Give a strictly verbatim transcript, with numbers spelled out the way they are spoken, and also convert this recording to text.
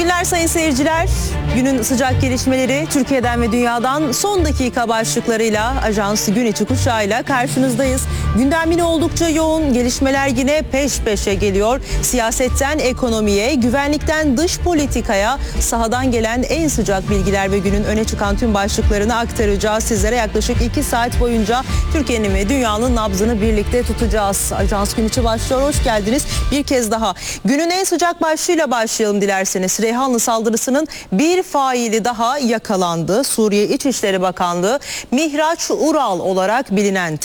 günler sayın seyirciler. Günün sıcak gelişmeleri Türkiye'den ve dünyadan son dakika başlıklarıyla Ajans Gün İçi kuşağıyla karşınızdayız. Gündem yine oldukça yoğun, gelişmeler yine peş peşe geliyor. Siyasetten ekonomiye, güvenlikten dış politikaya sahadan gelen en sıcak bilgiler ve günün öne çıkan tüm başlıklarını aktaracağız. Sizlere yaklaşık iki saat boyunca Türkiye'nin ve dünyanın nabzını birlikte tutacağız. Ajans Gün İçi başlıyor, hoş geldiniz. Bir kez daha günün en sıcak başlığıyla başlayalım dilerseniz. Reyhanlı saldırısının bir faili daha yakalandı. Suriye İçişleri Bakanlığı Mihraç Ural olarak bilinen